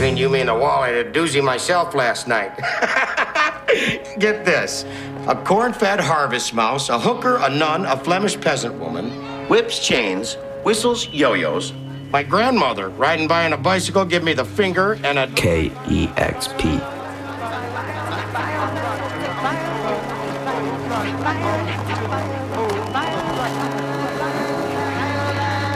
Between you, me, and the wall, I had a doozy myself last night. Get this. A corn-fed harvest mouse, a hooker, a nun, a Flemish peasant woman, whips, chains, whistles, yo-yos. My grandmother, riding by on a bicycle, give me the finger, and a... KEXP.